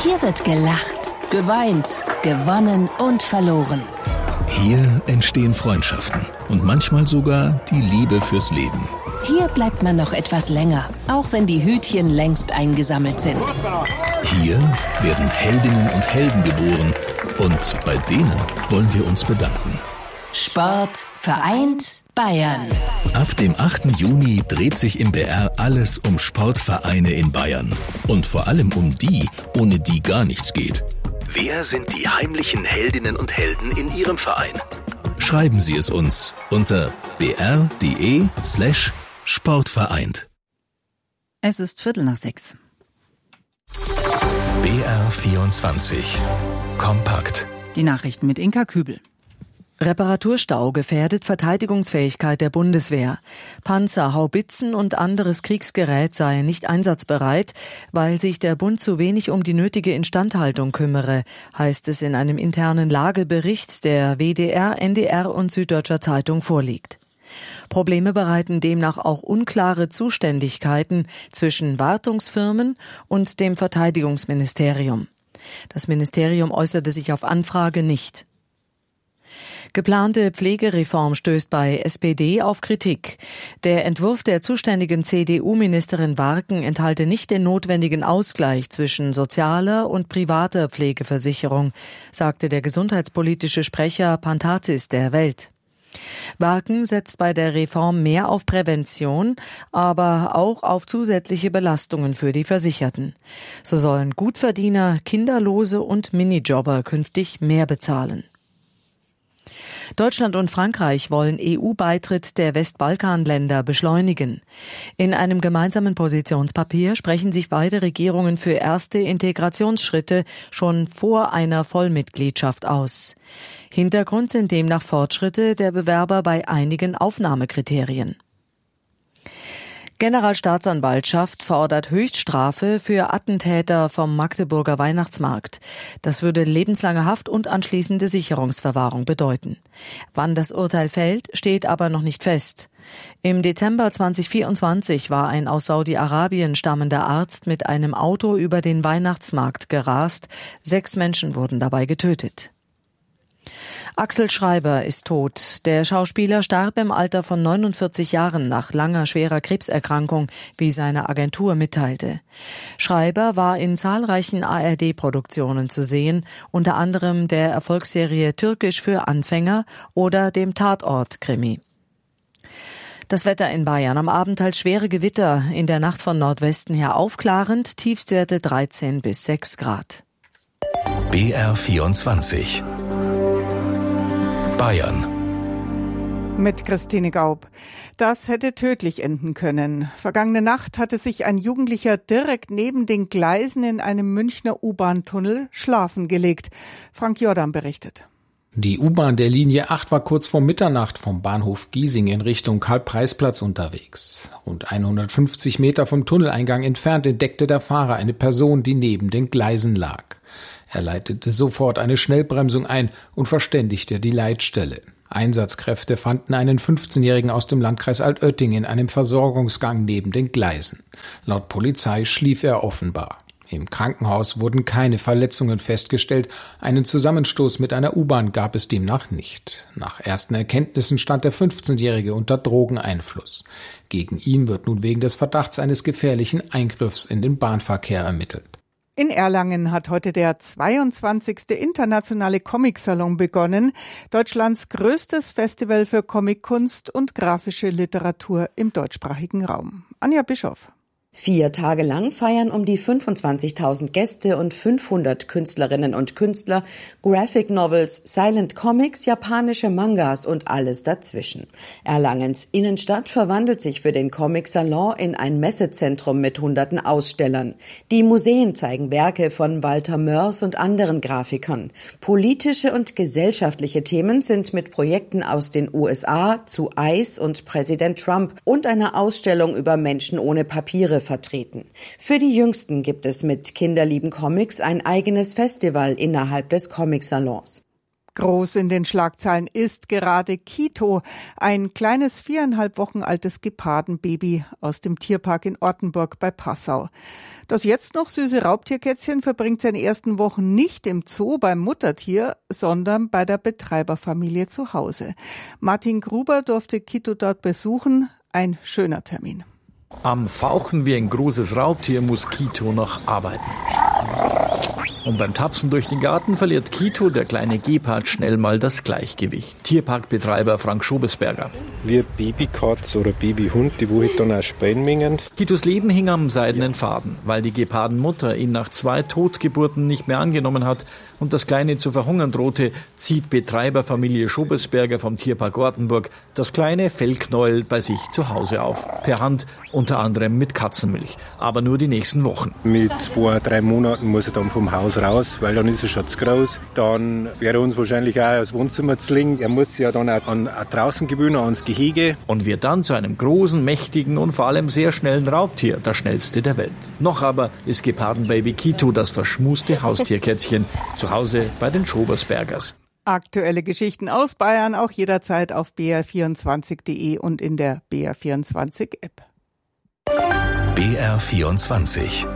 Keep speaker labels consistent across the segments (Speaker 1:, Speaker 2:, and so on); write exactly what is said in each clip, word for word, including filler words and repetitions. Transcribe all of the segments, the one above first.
Speaker 1: Hier wird gelacht, geweint, gewonnen und verloren.
Speaker 2: Hier entstehen Freundschaften und manchmal sogar die Liebe fürs Leben.
Speaker 1: Hier bleibt man noch etwas länger, auch wenn die Hütchen längst eingesammelt sind.
Speaker 2: Hier werden Heldinnen und Helden geboren und bei denen wollen wir uns bedanken.
Speaker 1: Sport vereint Bayern.
Speaker 2: Ab dem achten Juni dreht sich im B R alles um Sportvereine in Bayern. Und vor allem um die, ohne die gar nichts geht. Wer sind die heimlichen Heldinnen und Helden in Ihrem Verein? Schreiben Sie es uns unter br.de slash sportvereint.
Speaker 3: Es ist Viertel nach sechs.
Speaker 2: B R vierundzwanzig. Kompakt.
Speaker 3: Die Nachrichten mit Inka Kübel. Reparaturstau gefährdet Verteidigungsfähigkeit der Bundeswehr. Panzer, Haubitzen und anderes Kriegsgerät seien nicht einsatzbereit, weil sich der Bund zu wenig um die nötige Instandhaltung kümmere, heißt es in einem internen Lagebericht, der W D R, N D R und Süddeutscher Zeitung vorliegt. Probleme bereiten demnach auch unklare Zuständigkeiten zwischen Wartungsfirmen und dem Verteidigungsministerium. Das Ministerium äußerte sich auf Anfrage nicht. Geplante Pflegereform stößt bei S P D auf Kritik. Der Entwurf der zuständigen C D U-Ministerin Warken enthalte nicht den notwendigen Ausgleich zwischen sozialer und privater Pflegeversicherung, sagte der gesundheitspolitische Sprecher Pantazis der Welt. Warken setzt bei der Reform mehr auf Prävention, aber auch auf zusätzliche Belastungen für die Versicherten. So sollen Gutverdiener, Kinderlose und Minijobber künftig mehr bezahlen. Deutschland und Frankreich wollen E U-Beitritt der Westbalkanländer beschleunigen. In einem gemeinsamen Positionspapier sprechen sich beide Regierungen für erste Integrationsschritte schon vor einer Vollmitgliedschaft aus. Hintergrund sind demnach Fortschritte der Bewerber bei einigen Aufnahmekriterien. Generalstaatsanwaltschaft fordert Höchststrafe für Attentäter vom Magdeburger Weihnachtsmarkt. Das würde lebenslange Haft und anschließende Sicherungsverwahrung bedeuten. Wann das Urteil fällt, steht aber noch nicht fest. Im Dezember zweitausendvierundzwanzig war ein aus Saudi-Arabien stammender Arzt mit einem Auto über den Weihnachtsmarkt gerast. Sechs Menschen wurden dabei getötet. Axel Schreiber ist tot. Der Schauspieler starb im Alter von neunundvierzig Jahren nach langer schwerer Krebserkrankung, wie seine Agentur mitteilte. Schreiber war in zahlreichen A R D-Produktionen zu sehen, unter anderem der Erfolgsserie Türkisch für Anfänger oder dem Tatort-Krimi. Das Wetter in Bayern. Am Abend teils schwere Gewitter, in der Nacht von Nordwesten her aufklarend, Tiefstwerte dreizehn bis sechs Grad.
Speaker 2: B R vierundzwanzig. Bayern.
Speaker 4: Mit Christine Gaub. Das hätte tödlich enden können. Vergangene Nacht hatte sich ein Jugendlicher direkt neben den Gleisen in einem Münchner U-Bahn-Tunnel schlafen gelegt. Frank Jordan berichtet.
Speaker 5: Die U-Bahn der Linie acht war kurz vor Mitternacht vom Bahnhof Giesing in Richtung Karl-Preis-Platz unterwegs. Rund hundertfünfzig Meter vom Tunneleingang entfernt entdeckte der Fahrer eine Person, die neben den Gleisen lag. Er leitete sofort eine Schnellbremsung ein und verständigte die Leitstelle. Einsatzkräfte fanden einen fünfzehnjährigen aus dem Landkreis Altötting in einem Versorgungsgang neben den Gleisen. Laut Polizei schlief er offenbar. Im Krankenhaus wurden keine Verletzungen festgestellt. Einen Zusammenstoß mit einer U-Bahn gab es demnach nicht. Nach ersten Erkenntnissen stand der fünfzehnjährige unter Drogeneinfluss. Gegen ihn wird nun wegen des Verdachts eines gefährlichen Eingriffs in den Bahnverkehr ermittelt.
Speaker 4: In Erlangen hat heute der zweiundzwanzigste Internationale Comic-Salon begonnen, Deutschlands größtes Festival für Comickunst und grafische Literatur im deutschsprachigen Raum. Anja Bischoff.
Speaker 6: Vier Tage lang feiern um die fünfundzwanzigtausend Gäste und fünfhundert Künstlerinnen und Künstler Graphic Novels, Silent Comics, japanische Mangas und alles dazwischen. Erlangens Innenstadt verwandelt sich für den Comic-Salon in ein Messezentrum mit hunderten Ausstellern. Die Museen zeigen Werke von Walter Mörs und anderen Grafikern. Politische und gesellschaftliche Themen sind mit Projekten aus den U S A zu ICE und Präsident Trump und einer Ausstellung über Menschen ohne Papiere vertreten. Für die Jüngsten gibt es mit Kinderlieben Comics ein eigenes Festival innerhalb des Comic-Salons.
Speaker 4: Groß in den Schlagzeilen ist gerade Kito, ein kleines viereinhalb Wochen altes Gepardenbaby aus dem Tierpark in Ortenburg bei Passau. Das jetzt noch süße Raubtierkätzchen verbringt seine ersten Wochen nicht im Zoo beim Muttertier, sondern bei der Betreiberfamilie zu Hause. Martin Gruber durfte Kito dort besuchen. Ein schöner Termin.
Speaker 7: Am Fauchen wie ein großes Raubtier muss Kito noch arbeiten. Und beim Tapsen durch den Garten verliert Kito, der kleine Gepard, schnell mal das Gleichgewicht. Tierparkbetreiber Frank Schobesberger.
Speaker 8: Wie Babykatz oder Babyhund, die wo dann auch spielen mengen.
Speaker 7: Kitos Leben hing am seidenen Faden, weil die Gepardenmutter ihn nach zwei Totgeburten nicht mehr angenommen hat und das Kleine zu verhungern drohte, zieht Betreiberfamilie Schobesberger vom Tierpark Ortenburg das kleine Fellknäuel bei sich zu Hause auf. Per Hand, unter anderem mit Katzenmilch. Aber nur die nächsten Wochen.
Speaker 8: Mit zwei, drei Monaten muss er dann vom Haus raus, weil dann ist er schon zu groß. Dann wäre er uns wahrscheinlich auch das Wohnzimmer zu legen. Er muss sich ja dann auch an, auch draußen gewöhnen, ans Gehege.
Speaker 7: Und wird dann zu einem großen, mächtigen und vor allem sehr schnellen Raubtier, das schnellste der Welt. Noch aber ist Gepardenbaby Kito das verschmuste Haustierkätzchen, zu Hause bei den Schobesbergers.
Speaker 4: Aktuelle Geschichten aus Bayern auch jederzeit auf b r vierundzwanzig punkt d e und in der B R vierundzwanzig App.
Speaker 2: B R vierundzwanzig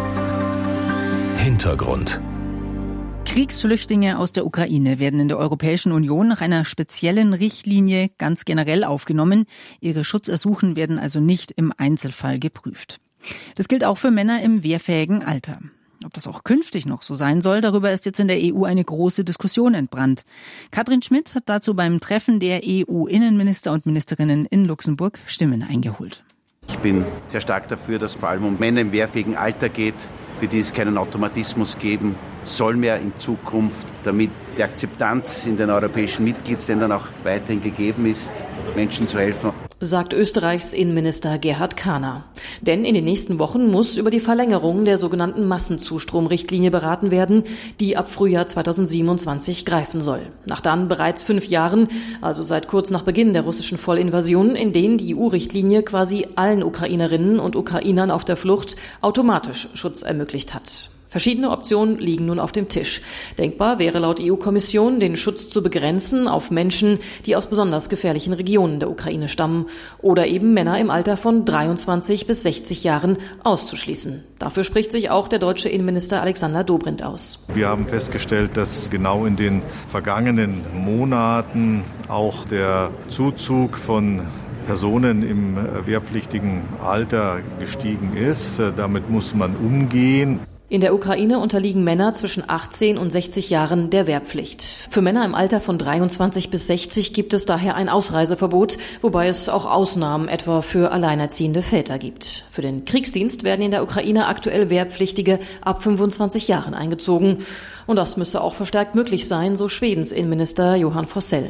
Speaker 2: Hintergrund.
Speaker 9: Kriegsflüchtlinge aus der Ukraine werden in der Europäischen Union nach einer speziellen Richtlinie ganz generell aufgenommen. Ihre Schutzersuchen werden also nicht im Einzelfall geprüft. Das gilt auch für Männer im wehrfähigen Alter. Ob das auch künftig noch so sein soll, darüber ist jetzt in der E U eine große Diskussion entbrannt. Katrin Schmidt hat dazu beim Treffen der E U-Innenminister und Ministerinnen in Luxemburg Stimmen eingeholt.
Speaker 10: Ich bin sehr stark dafür, dass es vor allem um Männer im wehrfähigen Alter geht, für die es keinen Automatismus geben soll mehr in Zukunft, damit die Akzeptanz in den europäischen Mitgliedsländern auch weiterhin gegeben ist, Menschen zu helfen.
Speaker 11: Sagt Österreichs Innenminister Gerhard Kahner. Denn in den nächsten Wochen muss über die Verlängerung der sogenannten Massenzustromrichtlinie beraten werden, die ab Frühjahr zweitausendsiebenundzwanzig greifen soll. Nach dann bereits fünf Jahren, also seit kurz nach Beginn der russischen Vollinvasion, in denen die E U-Richtlinie quasi allen Ukrainerinnen und Ukrainern auf der Flucht automatisch Schutz ermöglicht hat. Verschiedene Optionen liegen nun auf dem Tisch. Denkbar wäre laut E U-Kommission, den Schutz zu begrenzen auf Menschen, die aus besonders gefährlichen Regionen der Ukraine stammen oder eben Männer im Alter von dreiundzwanzig bis sechzig Jahren auszuschließen. Dafür spricht sich auch der deutsche Innenminister Alexander Dobrindt aus.
Speaker 12: Wir haben festgestellt, dass genau in den vergangenen Monaten auch der Zuzug von Personen im wehrpflichtigen Alter gestiegen ist. Damit muss man umgehen.
Speaker 11: In der Ukraine unterliegen Männer zwischen achtzehn und sechzig Jahren der Wehrpflicht. Für Männer im Alter von dreiundzwanzig bis sechzig gibt es daher ein Ausreiseverbot, wobei es auch Ausnahmen etwa für alleinerziehende Väter gibt. Für den Kriegsdienst werden in der Ukraine aktuell Wehrpflichtige ab fünfundzwanzig Jahren eingezogen. Und das müsse auch verstärkt möglich sein, so Schwedens Innenminister Johan Forssell.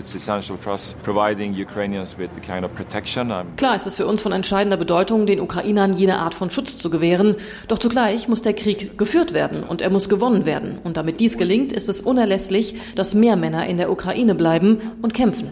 Speaker 11: Klar ist es für uns von entscheidender Bedeutung, den Ukrainern jene Art von Schutz zu gewähren. Doch zugleich muss der Krieg geführt werden und er muss gewonnen werden. Und damit dies gelingt, ist es unerlässlich, dass mehr Männer in der Ukraine bleiben und kämpfen.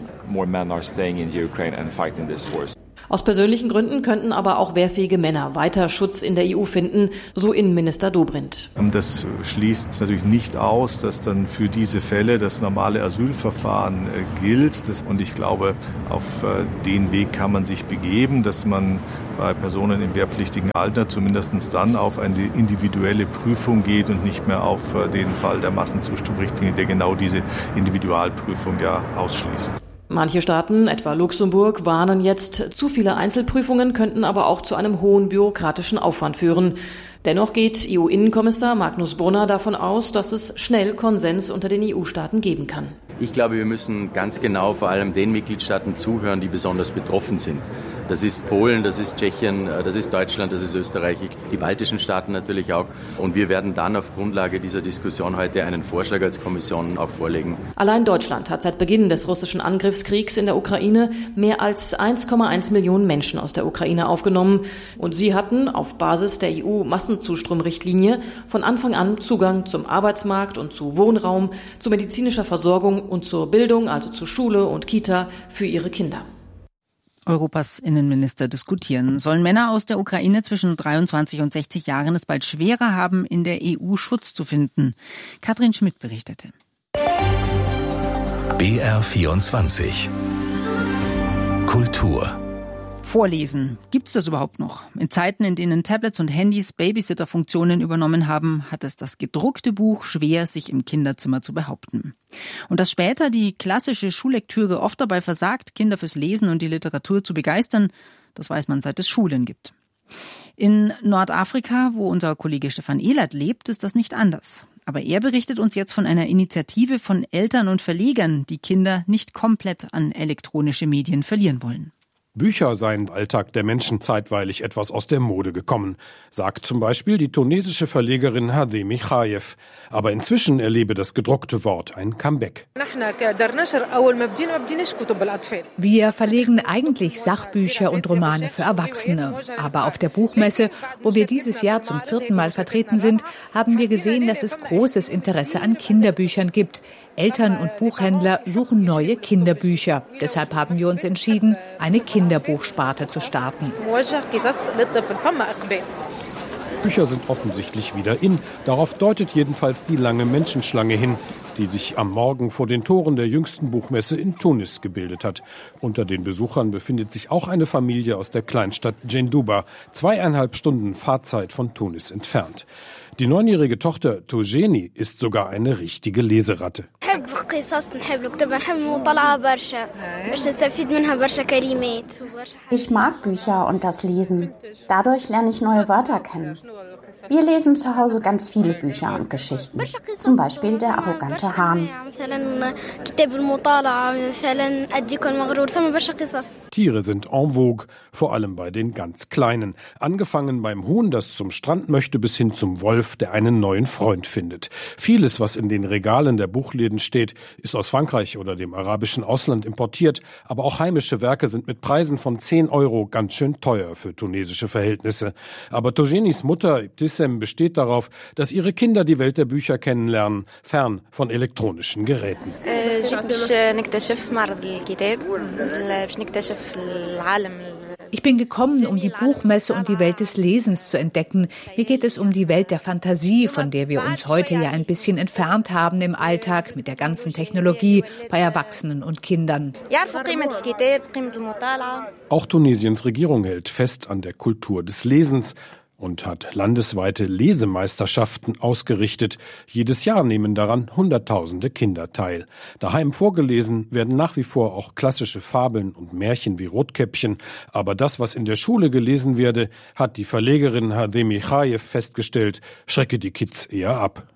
Speaker 11: Aus persönlichen Gründen könnten aber auch wehrfähige Männer weiter Schutz in der E U finden, so Innenminister Dobrindt.
Speaker 12: Das schließt natürlich nicht aus, dass dann für diese Fälle das normale Asylverfahren gilt. Und ich glaube, auf den Weg kann man sich begeben, dass man bei Personen im wehrpflichtigen Alter zumindest dann auf eine individuelle Prüfung geht und nicht mehr auf den Fall der Massenzustromrichtlinie, der genau diese Individualprüfung ja ausschließt.
Speaker 11: Manche Staaten, etwa Luxemburg, warnen jetzt, zu viele Einzelprüfungen könnten aber auch zu einem hohen bürokratischen Aufwand führen. Dennoch geht E U-Innenkommissar Magnus Brunner davon aus, dass es schnell Konsens unter den E U-Staaten geben kann.
Speaker 13: Ich glaube, wir müssen ganz genau vor allem den Mitgliedstaaten zuhören, die besonders betroffen sind. Das ist Polen, das ist Tschechien, das ist Deutschland, das ist Österreich, die baltischen Staaten natürlich auch. Und wir werden dann auf Grundlage dieser Diskussion heute einen Vorschlag als Kommission auch vorlegen.
Speaker 11: Allein Deutschland hat seit Beginn des russischen Angriffskriegs in der Ukraine mehr als eins Komma eins Millionen Menschen aus der Ukraine aufgenommen. Und sie hatten auf Basis der E U-Massenzustromrichtlinie von Anfang an Zugang zum Arbeitsmarkt und zu Wohnraum, zu medizinischer Versorgung und zur Bildung, also zu Schule und Kita für ihre Kinder.
Speaker 9: Europas Innenminister diskutieren. Sollen Männer aus der Ukraine zwischen dreiundzwanzig und sechzig Jahren es bald schwerer haben, in der E U Schutz zu finden? Katrin Schmidt berichtete.
Speaker 2: B R vierundzwanzig Kultur.
Speaker 9: Vorlesen. Gibt's das überhaupt noch? In Zeiten, in denen Tablets und Handys Babysitter-Funktionen übernommen haben, hat es das gedruckte Buch schwer, sich im Kinderzimmer zu behaupten. Und dass später die klassische Schullektüre oft dabei versagt, Kinder fürs Lesen und die Literatur zu begeistern, das weiß man, seit es Schulen gibt. In Nordafrika, wo unser Kollege Stefan Ehlert lebt, ist das nicht anders. Aber er berichtet uns jetzt von einer Initiative von Eltern und Verlegern, die Kinder nicht komplett an elektronische Medien verlieren wollen.
Speaker 14: Bücher seien im Alltag der Menschen zeitweilig etwas aus der Mode gekommen, sagt zum Beispiel die tunesische Verlegerin Hademi Khayev. Aber inzwischen erlebe das gedruckte Wort ein Comeback.
Speaker 15: Wir verlegen eigentlich Sachbücher und Romane für Erwachsene. Aber auf der Buchmesse, wo wir dieses Jahr zum vierten Mal vertreten sind, haben wir gesehen, dass es großes Interesse an Kinderbüchern gibt. Eltern und Buchhändler suchen neue Kinderbücher. Deshalb haben wir uns entschieden, eine Kinderbuchsparte zu starten.
Speaker 14: Bücher sind offensichtlich wieder in. Darauf deutet jedenfalls die lange Menschenschlange hin, die sich am Morgen vor den Toren der jüngsten Buchmesse in Tunis gebildet hat. Unter den Besuchern befindet sich auch eine Familie aus der Kleinstadt Djendouba, zweieinhalb Stunden Fahrzeit von Tunis entfernt. Die neunjährige Tochter Togeni ist sogar eine richtige Leseratte.
Speaker 16: Ich mag Bücher und das Lesen. Dadurch lerne ich neue Wörter kennen. Wir lesen zu Hause ganz viele Bücher und Geschichten. Zum Beispiel Der arrogante Hahn.
Speaker 14: Tiere sind en vogue, vor allem bei den ganz Kleinen. Angefangen beim Huhn, das zum Strand möchte, bis hin zum Wolf, der einen neuen Freund findet. Vieles, was in den Regalen der Buchläden steht, ist aus Frankreich oder dem arabischen Ausland importiert. Aber auch heimische Werke sind mit Preisen von zehn Euro ganz schön teuer für tunesische Verhältnisse. Aber Togenis Mutter Ibtissem besteht darauf, dass ihre Kinder die Welt der Bücher kennenlernen, fern von elektronischen Geräten.
Speaker 15: Ich bin gekommen, um die Buchmesse und die Welt des Lesens zu entdecken. Mir geht es um die Welt der Fantasie, von der wir uns heute ja ein bisschen entfernt haben im Alltag mit der ganzen Technologie bei Erwachsenen und Kindern.
Speaker 14: Auch Tunesiens Regierung hält fest an der Kultur des Lesens und hat landesweite Lesemeisterschaften ausgerichtet. Jedes Jahr nehmen daran Hunderttausende Kinder teil. Daheim vorgelesen werden nach wie vor auch klassische Fabeln und Märchen wie Rotkäppchen. Aber das, was in der Schule gelesen werde, hat die Verlegerin Hademi Khayev festgestellt, schrecke die Kids eher ab.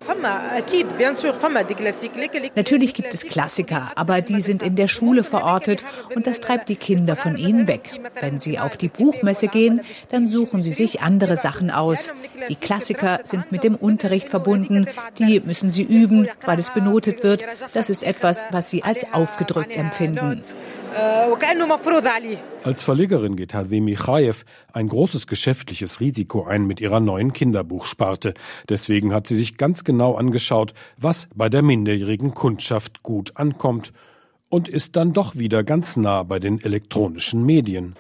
Speaker 15: Natürlich gibt es Klassiker, aber die sind in der Schule verortet und das treibt die Kinder von ihnen weg. Wenn sie auf die Buchmesse gehen, dann suchen sie sich andere Sachen aus. Die Klassiker sind mit dem Unterricht verbunden, die müssen sie üben, weil es benotet wird. Das ist etwas, was sie als aufgedrückt empfinden.
Speaker 14: Als Verlegerin geht Hademi Khayev ein großes geschäftliches Risiko ein mit ihrer neuen Kinderbuchsparte. Deswegen hat sie sich ganz genau angeschaut, was bei der minderjährigen Kundschaft gut ankommt und ist dann doch wieder ganz nah bei den elektronischen Medien.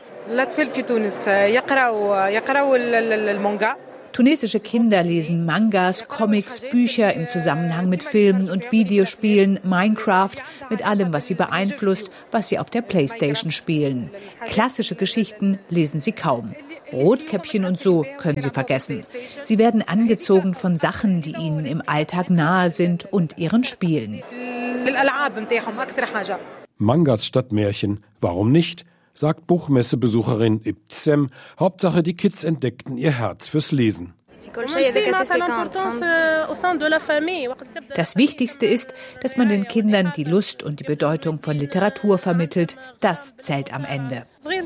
Speaker 15: Tunesische Kinder lesen Mangas, Comics, Bücher im Zusammenhang mit Filmen und Videospielen, Minecraft, mit allem, was sie beeinflusst, was sie auf der Playstation spielen. Klassische Geschichten lesen sie kaum. Rotkäppchen und so können sie vergessen. Sie werden angezogen von Sachen, die ihnen im Alltag nahe sind und ihren Spielen.
Speaker 14: Mangas statt Märchen, warum nicht? Sagt Buchmessebesucherin Ibtissem. Hauptsache, die Kids entdeckten ihr Herz fürs Lesen.
Speaker 15: Das Wichtigste ist, dass man den Kindern die Lust und die Bedeutung von Literatur vermittelt. Das zählt am Ende.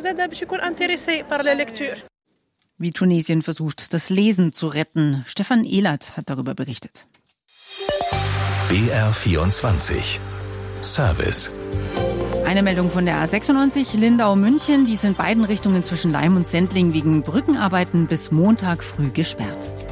Speaker 9: Wie Tunesien versucht, das Lesen zu retten. Stefan Ehlert hat darüber berichtet.
Speaker 2: B R vierundzwanzig Service.
Speaker 9: Eine Meldung von der A sechsundneunzig Lindau-München. Die ist in beiden Richtungen zwischen Laim und Sendling wegen Brückenarbeiten bis Montag früh gesperrt.